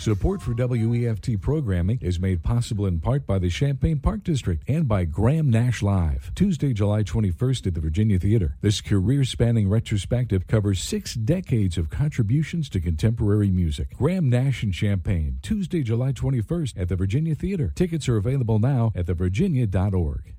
Support for WEFT programming is made possible in part by the Champaign Park District and by Graham Nash Live. Tuesday, July 21st at the Virginia Theater. This career-spanning retrospective covers 6 decades of contributions to contemporary music. Graham Nash in Champaign, Tuesday, July 21st at the Virginia Theater. Tickets are available now at thevirginia.org.